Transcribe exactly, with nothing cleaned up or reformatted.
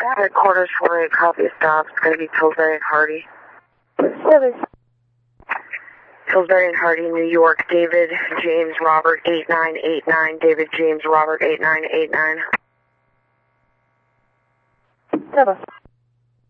Headquarters for a copy of stop. It's going to be Pillsbury and Hardy. Service. Pillsbury and Hardy, New York. David James Robert eight nine eight nine. David James Robert eight nine eight nine. Service.